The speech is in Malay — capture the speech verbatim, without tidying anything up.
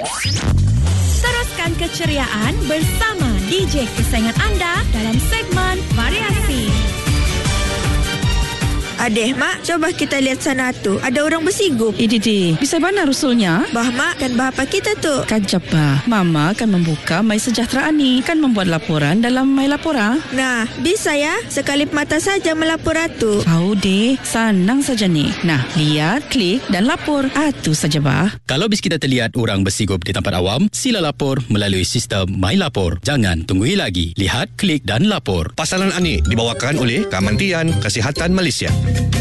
Teruskan keceriaan bersama D J kesayangan anda dalam segmen Variasi. Adeh, Mak, coba kita lihat sana tu. Ada orang bersigup. Eh, Didi, bisa mana rusulnya? Bah, Mak, kan bah apa kita tu? Kajap, bah. Mama akan membuka My Sejahtera ni. Kan membuat laporan dalam My Lapora. Nah, bisa ya. Sekali mata saja melapor tu. Tahu deh, senang saja ni. Nah, lihat, klik dan lapor. Itu saja, bah. Kalau bis kita terlihat orang bersigup di tempat awam, sila lapor melalui sistem My Lapor. Jangan tunggui lagi. Lihat, klik dan lapor. Pasaran ini dibawakan oleh Kementerian Kesihatan Malaysia.